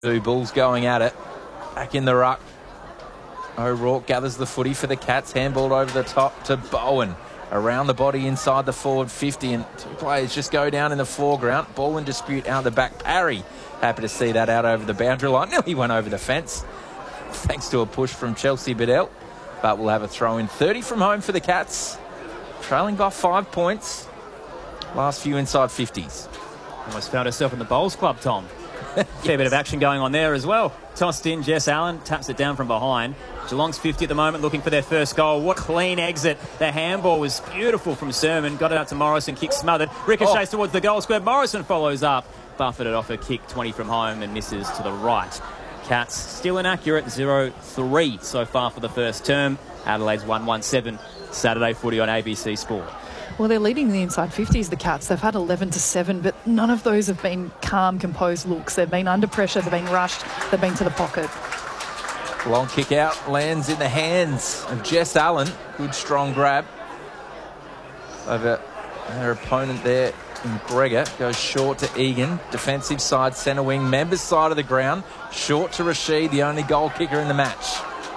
Two Bulls going at it. Back in the ruck. O'Rourke gathers the footy for the Cats. Handballed over the top to Bowen. Around the body inside the forward 50, and two players just go down in the foreground. Ball in dispute out the back. Parry, happy to see that out over the boundary line. Nearly went over the fence, thanks to a push from Chelsea Biddell. But we'll have a throw in. 30 from home for the Cats. Trailing by 5 points. Last few inside 50s. Almost found herself in the Bowls Club, Tom. Yes. Fair bit of action going on there as well. Tossed in, Jess Allen taps it down from behind. Geelong's 50 at the moment, looking for their first goal. What clean exit. The handball was beautiful from Sermon. Got it out to Morrison, kick smothered. Ricochets towards the goal square. Morrison follows up. Buffeted off a kick, 20 from home, and misses to the right. Cats still inaccurate, 0-3 so far for the first term. Adelaide's 1-1-7. Saturday footy on ABC Sport. Well, they're leading the inside 50s, the Cats. They've had 11-7, but none of those have been calm, composed looks. They've been under pressure, they've been rushed, they've been to the pocket. Long kick out, lands in the hands of Jess Allen. Good strong grab over her opponent there in Gregor. Goes short to Egan. Defensive side, centre wing, members side of the ground. Short to Rashid, the only goal kicker in the match.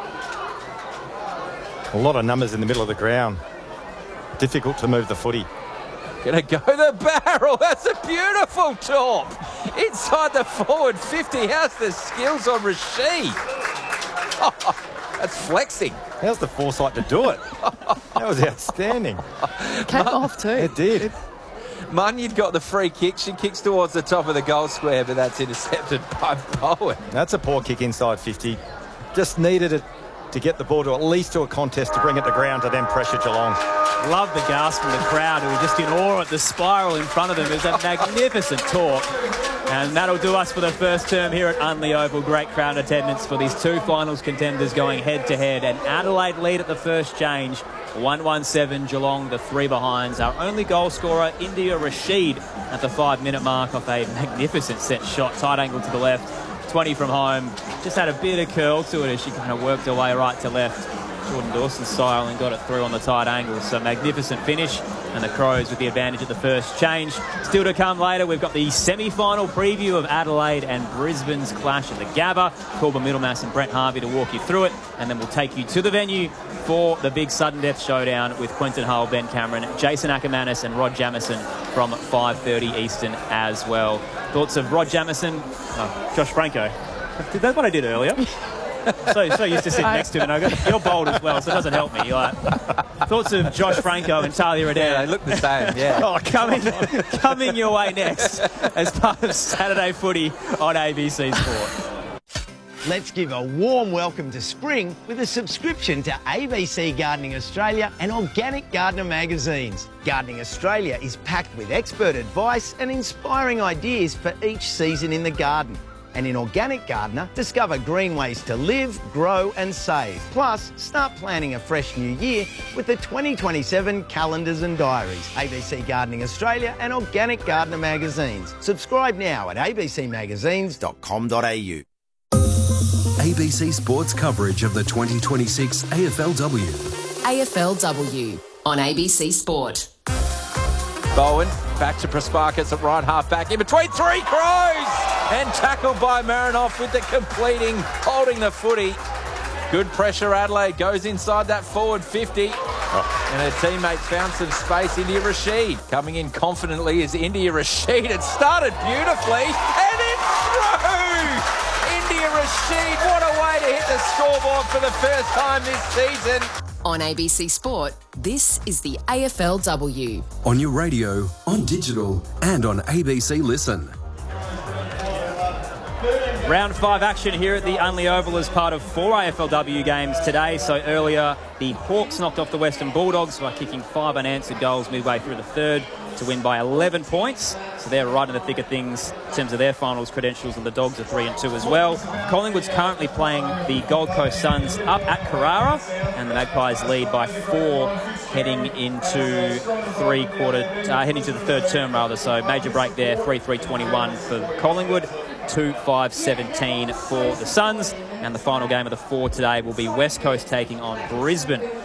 A lot of numbers in the middle of the ground. Difficult to move the footy. Gonna go the barrel. That's a beautiful top. Inside the forward 50. How's the skills on Rashid? Oh, that's flexing. How's the foresight to do it? That was outstanding. Came off too. It did. Munyard got the free kick. She kicks towards the top of the goal square, but that's intercepted by Bowen. That's a poor kick inside 50. Just needed it to get the ball to at least to a contest to bring it to ground to then pressure Geelong. Love the gasp from the crowd who are just in awe at the spiral in front of them. It's a magnificent talk. And that'll do us for the first term here at Unley Oval. Great crowd attendance for these two finals contenders going head-to-head. And Adelaide lead at the first change. 1-1-7, Geelong the 3 behinds. Our only goal scorer, India Rashid, at the 5-minute mark off a magnificent set shot. Tight angle to the left. 20 from home. Just had a bit of curl to it as she kind of worked her way right to left. Jordan Dawson style and got it through on the tight angle. So magnificent finish, and the Crows with the advantage at the first change. Still to come later, we've got the semi-final preview of Adelaide and Brisbane's clash at the Gabba. Corbin Middlemass and Brent Harvey to walk you through it, and then we'll take you to the venue for the big sudden death showdown with Quentin Hull, Ben Cameron, Jason Ackermanis and Rod Jamieson from 5:30 Eastern as well. Thoughts of Rod Jamieson? Oh, Josh Franco. That's what I did earlier. So used to sit next to him, and you're bold as well, so it doesn't help me. Like, thoughts of Josh Franco and Talia Adair? Yeah, they look the same, yeah. Oh, coming your way next as part of Saturday footy on ABC Sport. Let's give a warm welcome to spring with a subscription to ABC Gardening Australia and Organic Gardener magazines. Gardening Australia is packed with expert advice and inspiring ideas for each season in the garden. And in Organic Gardener, discover green ways to live, grow and save. Plus, start planning a fresh new year with the 2027 calendars and diaries. ABC Gardening Australia and Organic Gardener magazines. Subscribe now at abcmagazines.com.au. ABC Sports coverage of the 2026 AFLW. AFLW on ABC Sport. Bowen back to Prasparkas at right half back in between 3 Crows, and tackled by Marinoff with the completing, holding the footy. Good pressure. Adelaide goes inside that forward 50, and her teammates found some space. India Rashid coming in confidently is India Rashid. It started beautifully, and it's through. India Rashid, what a way to hit the scoreboard for the first time this season. On ABC Sport, this is the AFLW. On your radio, on digital, and on ABC Listen. Round 5 action here at the Unley Oval as part of 4 AFLW games today. So earlier, the Hawks knocked off the Western Bulldogs by kicking 5 unanswered goals midway through the third to win by 11 points. So they're right in the thick of things in terms of their finals credentials, and the Dogs are 3-2 as well. Collingwood's currently playing the Gold Coast Suns up at Carrara, and the Magpies lead by 4 heading into the third term rather. So major break there, 3-3-21 for Collingwood. 2-5-17 for the Suns, and the final game of the 4 today will be West Coast taking on Brisbane.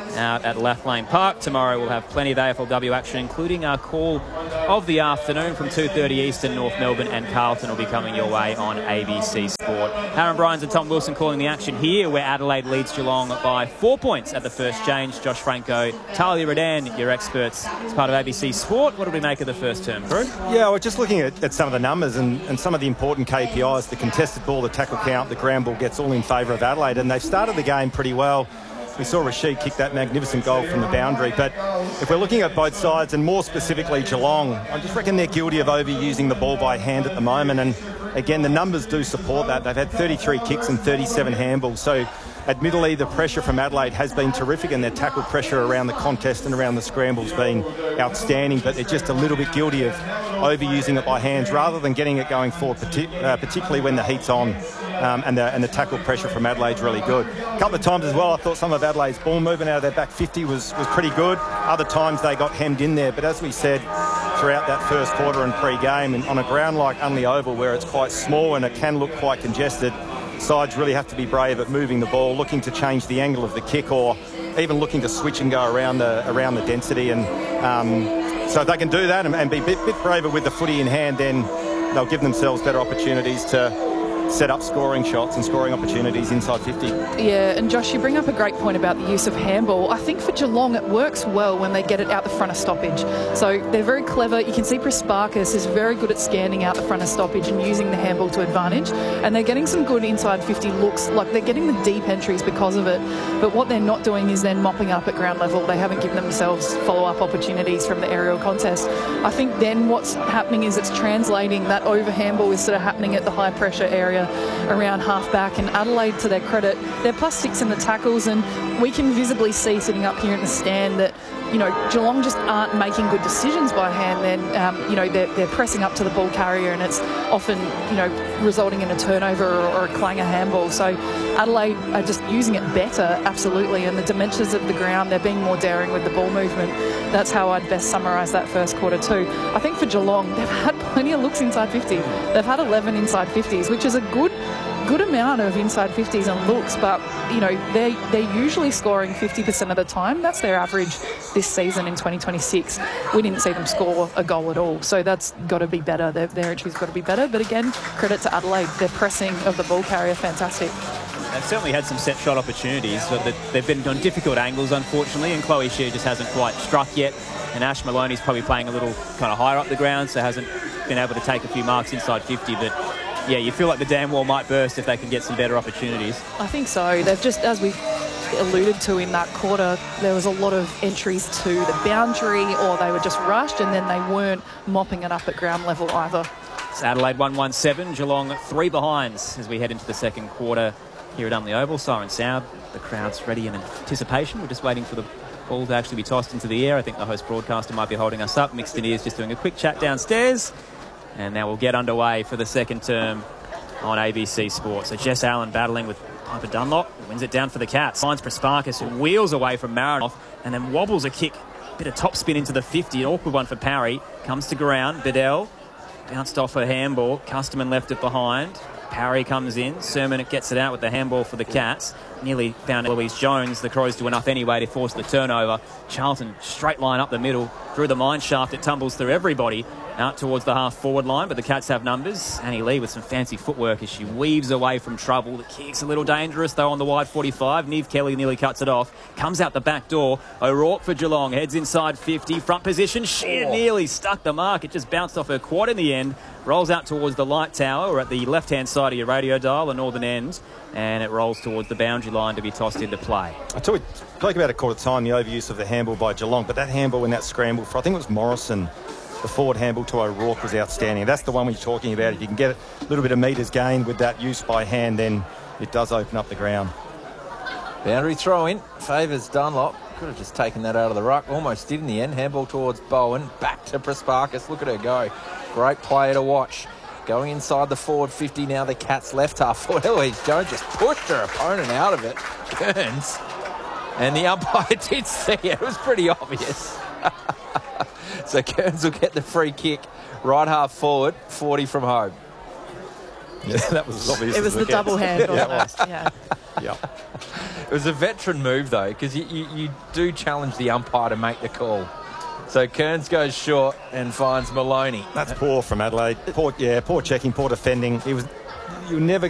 out at Lathlane Park. Tomorrow we'll have plenty of AFLW action, including our call of the afternoon from 2:30 Eastern. North Melbourne and Carlton will be coming your way on ABC Sport. Aaron Bryans and Tom Wilson calling the action here, where Adelaide leads Geelong by 4 points at the first change. Josh Franco, Talia Redan, your experts as part of ABC Sport. What do we make of the first term, Drew? Yeah, we're just looking at some of the numbers and some of the important KPIs. The contested ball, the tackle count, the ground ball gets all in favour of Adelaide, and they've started the game pretty well. We saw Rashid kick that magnificent goal from the boundary. But if we're looking at both sides, and more specifically Geelong, I just reckon they're guilty of overusing the ball by hand at the moment. And again, the numbers do support that. They've had 33 kicks and 37 handballs. So admittedly, the pressure from Adelaide has been terrific, and their tackle pressure around the contest and around the scrambles been outstanding. But they're just a little bit guilty of overusing it by hands rather than getting it going forward, particularly when the heat's on. And the tackle pressure from Adelaide's really good. A couple of times as well, I thought some of Adelaide's ball movement out of their back 50 was pretty good. Other times they got hemmed in there. But as we said throughout that first quarter and pre-game, and on a ground like Unley Oval where it's quite small and it can look quite congested, sides really have to be brave at moving the ball, looking to change the angle of the kick, or even looking to switch and go around the density. And so if they can do that and be a bit braver with the footy in hand, then they'll give themselves better opportunities to set up scoring shots and scoring opportunities inside 50. Yeah, and Josh, you bring up a great point about the use of handball. I think for Geelong it works well when they get it out the front of stoppage. So they're very clever. You can see Prasparkas is very good at scanning out the front of stoppage and using the handball to advantage. And they're getting some good inside 50 looks, like they're getting the deep entries because of it. But what they're not doing is then mopping up at ground level. They haven't given themselves follow-up opportunities from the aerial contest. I think then what's happening is it's translating. That over handball is sort of happening at the high pressure area around half-back, and Adelaide, to their credit, they're +6 in the tackles, and we can visibly see sitting up here in the stand that, you know, Geelong just aren't making good decisions by hand. Then, you know, they're pressing up to the ball carrier, and it's often, you know, resulting in a turnover or a clanger handball. So Adelaide are just using it better, absolutely, and the dimensions of the ground, they're being more daring with the ball movement. That's how I'd best summarise that first quarter too. I think for Geelong, they've had plenty of looks inside 50. They've had 11 inside 50s, which is a good amount of inside 50s and looks, but you know they're usually scoring 50% of the time. That's their average this season in 2026. We didn't see them score a goal at all, so that's got to be better. Their entry's got to be better. But again, credit to Adelaide, their pressing of the ball carrier, fantastic. They've certainly had some set shot opportunities, but they've been on difficult angles, unfortunately, and Chloe Shear just hasn't quite struck yet. And Ash Maloney's probably playing a little kind of higher up the ground, so hasn't been able to take a few marks inside 50, but yeah, you feel like the dam wall might burst if they can get some better opportunities. I think so. They've just, as we alluded to in that quarter, there was a lot of entries to the boundary, or they were just rushed, and then they weren't mopping it up at ground level either. It's Adelaide 1-1-7, Geelong 3 behinds as we head into the second quarter here at Unley Oval. Siren sound, the crowd's ready in anticipation. We're just waiting for the ball to actually be tossed into the air. I think the host broadcaster might be holding us up. Mixed in ears just doing a quick chat downstairs. And now we'll get underway for the second term on ABC Sport. So Jess Allen battling with Piper Dunlop, wins it down for the Cats. Finds Prasparkas, who wheels away from Marinoff and then wobbles a kick. Bit of top spin into the 50, an awkward one for Parry. Comes to ground, Bedell bounced off her handball. Custerman left it behind. Parry comes in. Sermon gets it out with the handball for the Cats. Nearly found Louise Jones. The Crows do enough anyway to force the turnover. Charlton straight line up the middle. Through the mine shaft, it tumbles through everybody out towards the half-forward line, but the Cats have numbers. Annie Lee with some fancy footwork as she weaves away from trouble. The kick's a little dangerous, though, on the wide 45. Neve Kelly nearly cuts it off. Comes out the back door. O'Rourke for Geelong. Heads inside 50. Front position. She nearly stuck the mark. It just bounced off her quad in the end. Rolls out towards the light tower, or at the left-hand side of your radio dial, the northern end, and it rolls towards the boundary line to be tossed into play. I tell you, spoke about a quarter time, the overuse of the handball by Geelong, but that handball in that scramble for, I think it was Morrison, the forward handball to O'Rourke was outstanding. That's the one we're talking about. If you can get a little bit of metres gained with that use by hand, then it does open up the ground. Boundary throw in, favours Dunlop. Could have just taken that out of the ruck. Almost did in the end. Handball towards Bowen. Back to Prasparkas. Look at her go. Great player to watch. Going inside the forward 50 now. The Cats left half forward. Eloise Jones just pushed her opponent out of it. Kearns. And the umpire did see it. It was pretty obvious. So Kearns will get the free kick. Right half forward. 40 from home. Yeah, that was obvious. It was the double hand almost. Yeah. It was a veteran move, though, because you do challenge the umpire to make the call. So Kearns goes short and finds Maloney. That's poor from Adelaide. Poor checking, poor defending. You were never